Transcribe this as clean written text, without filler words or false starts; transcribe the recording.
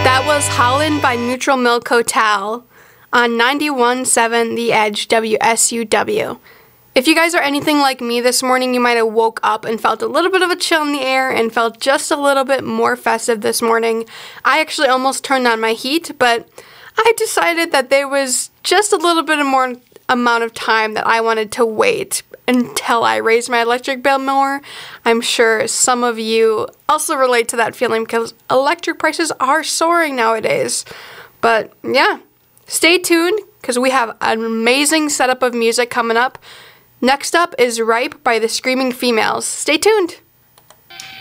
That was Holland by Neutral Milk Hotel on 91.7 The Edge WSUW. If you guys are anything like me this morning, you might have woke up and felt a little bit of a chill in the air and felt just a little bit more festive this morning. I actually almost turned on my heat, but I decided that there was just a little bit of more amount of time that I wanted to wait until I raised my electric bill more. I'm sure some of you also relate to that feeling because electric prices are soaring nowadays. But yeah, stay tuned because we have an amazing setup of music coming up. Next up is Ripe by the Screaming Females. Stay tuned.